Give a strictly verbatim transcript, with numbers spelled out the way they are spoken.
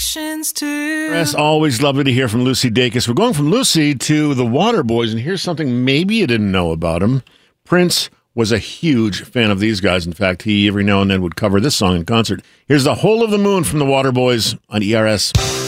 questions too. It's always lovely to hear from Lucy Dacus. We're going from Lucy to the Waterboys, and here's something maybe you didn't know about them. Prince was a huge fan of these guys. In fact, he every now and then would cover this song in concert. Here's The Whole of the Moon from the Waterboys on E R S.